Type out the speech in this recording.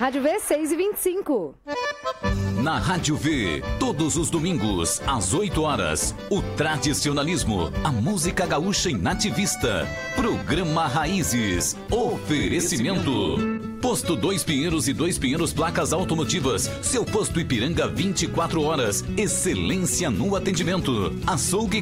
Rádio V, 6h25. Na Rádio V, todos os domingos, às 8 horas, o tradicionalismo, a música gaúcha e nativista. Programa Raízes. Oferecimento. Posto 2 Pinheiros e 2 Pinheiros Placas Automotivas. Seu posto Ipiranga 24 horas. Excelência no atendimento. Açougue